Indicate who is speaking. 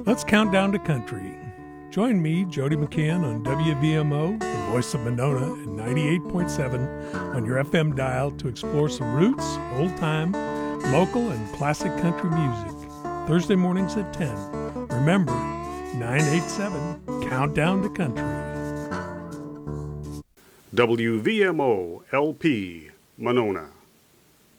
Speaker 1: Let's count down to country. Join me, Jody McCann, on WVMO, the voice of Monona, at 98.7 on your FM dial to explore some roots, old-time, local, and classic country music. Thursday mornings at 10. Remember, 987, Countdown to Country.
Speaker 2: WVMO LP, Monona.